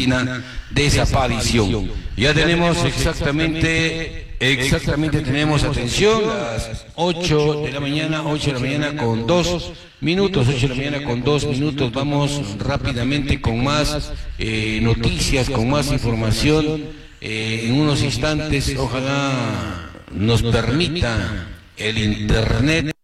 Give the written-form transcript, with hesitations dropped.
repentina desaparición. Ya tenemos exactamente tenemos, atención, las 8 de la mañana con 2 minutos, 8 de la mañana con 2 minutos. Vamos rápidamente con más noticias, con más información. En unos instantes, ojalá nos permita el internet